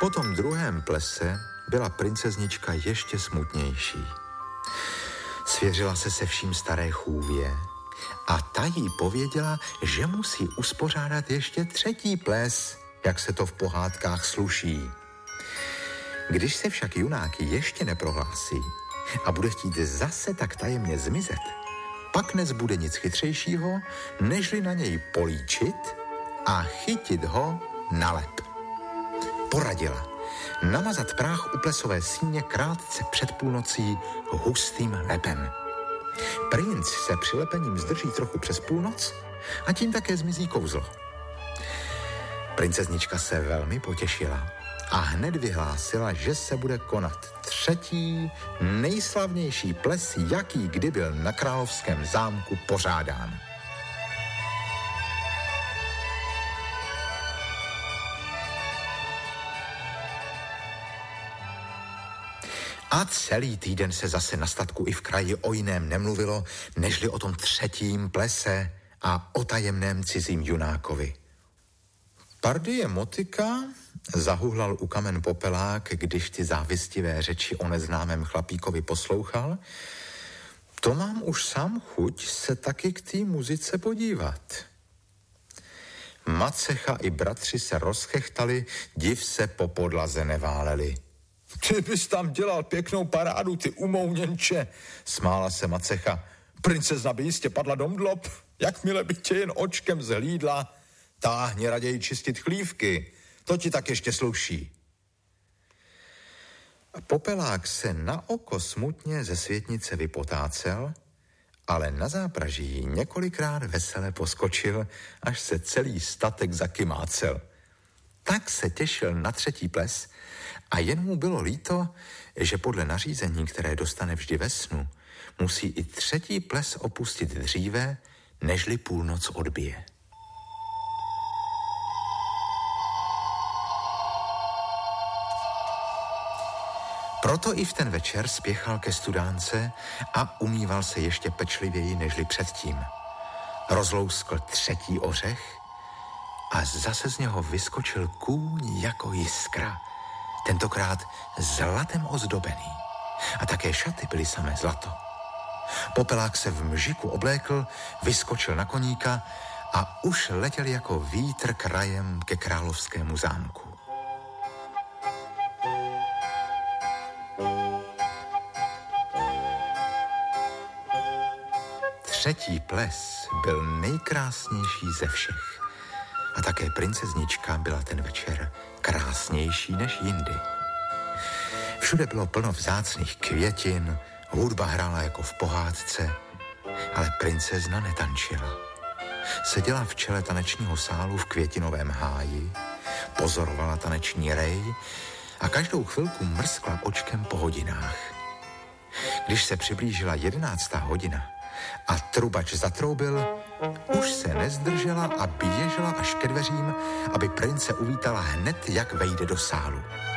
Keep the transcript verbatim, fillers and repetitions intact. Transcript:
Po tom druhém plese byla princeznička ještě smutnější. Svěřila se se vším staré chůvě a ta jí pověděla, že musí uspořádat ještě třetí ples, jak se to v pohádkách sluší. Když se však junák ještě neprohlásí a bude chtít zase tak tajemně zmizet, pak nezbude nic chytřejšího, nežli na něj políčit a chytit ho na lep. Poradila namazat práh u plesové síně krátce před půlnocí hustým lepem. Princ se přilepením zdrží trochu přes půlnoc a tím také zmizí kouzlo. Princeznička se velmi potěšila a hned vyhlásila, že se bude konat třetí nejslavnější ples, jaký kdy byl na královském zámku pořádán. A celý týden se zase na statku i v kraji o jiném nemluvilo, nežli o tom třetím plese a o tajemném cizím junákovi. Pardie motika, zahuhlal u kamen popelák, když ty závistivé řeči o neznámém chlapíkovi poslouchal, to mám už sám chuť se taky k té muzice podívat. Macecha i bratři se rozchechtali, div se po podlaze neváleli. Ty bys tam dělal pěknou parádu, ty umouněnče, smála se Macecha. Princezna by jistě padla do mdlob, jakmile by tě jen očkem zhlídla. Táhni raději čistit chlívky, to ti tak ještě sluší. Popelák se na oko smutně ze světnice vypotácel, ale na zápraží několikrát vesele poskočil, až se celý statek zakymácel. Tak se těšil na třetí ples a jen mu bylo líto, že podle nařízení, které dostane vždy ve snu, musí i třetí ples opustit dříve, nežli půlnoc odbije. Proto i v ten večer spěchal ke studánce a umýval se ještě pečlivěji nežli předtím. Rozlouskl třetí ořech a zase z něho vyskočil kůň jako jiskra, tentokrát zlatem ozdobený. A také šaty byly samé zlato. Popelák se v mžiku oblékl, vyskočil na koníka a už letěl jako vítr krajem ke královskému zámku. Třetí ples byl nejkrásnější ze všech. A také princeznička byla ten večer krásnější než jindy. Všude bylo plno vzácných květin, hudba hrála jako v pohádce, ale princezna netančila. Seděla v čele tanečního sálu v květinovém háji, pozorovala taneční rej a každou chvilku mrskla očkem po hodinách. Když se přiblížila jedenáctá hodina a trubač zatroubil, už se nezdržela a běžela až ke dveřím, aby prince uvítala hned, jak vejde do sálu.